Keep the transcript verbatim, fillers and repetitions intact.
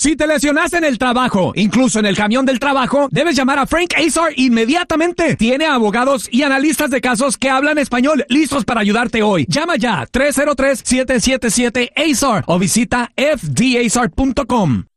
Si te lesionaste en el trabajo, incluso en el camión del trabajo, debes llamar a Frank Azar inmediatamente. Tiene abogados y analistas de casos que hablan español listos para ayudarte hoy. Llama ya tres cero tres, siete siete siete, A Z A R o visita F D A Z A R punto com.